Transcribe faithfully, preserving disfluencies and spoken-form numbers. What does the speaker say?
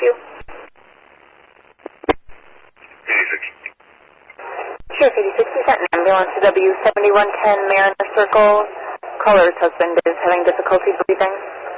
issue? eighty-six. Sheriff eighty-six, we sent an ambulance to W seventy-one ten Mariner Circle. Caller's husband is having difficulty breathing.